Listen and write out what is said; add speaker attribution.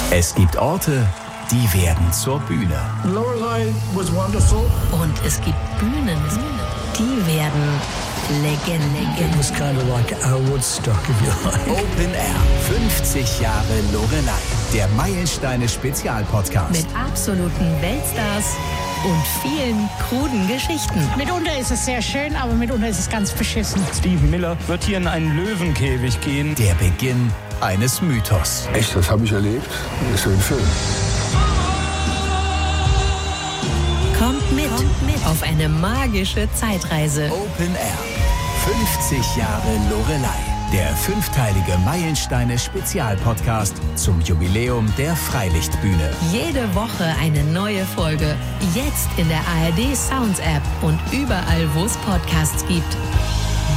Speaker 1: Es gibt Orte, die werden zur Bühne.
Speaker 2: Lorelei was wonderful.
Speaker 3: Und es gibt Bühnen, die werden Legenden.
Speaker 2: It was kind of like our Woodstock, if you like.
Speaker 1: Open Air. 50 Jahre Lorelei. Der Meilensteine-Spezialpodcast.
Speaker 3: Mit absoluten Weltstars und vielen kruden Geschichten.
Speaker 4: Mitunter ist es sehr schön, aber mitunter ist es ganz beschissen.
Speaker 5: Steven Miller wird hier in einen Löwenkäfig gehen.
Speaker 1: Der Beginn eines Mythos.
Speaker 6: Echt, das habe ich erlebt. Das ist ein Film.
Speaker 3: Kommt mit auf eine magische Zeitreise.
Speaker 1: Open Air. 50 Jahre Lorelei. Der 5-teilige Meilensteine-Spezialpodcast zum Jubiläum der Freilichtbühne.
Speaker 3: Jede Woche eine neue Folge. Jetzt in der ARD Sounds App und überall, wo es Podcasts gibt.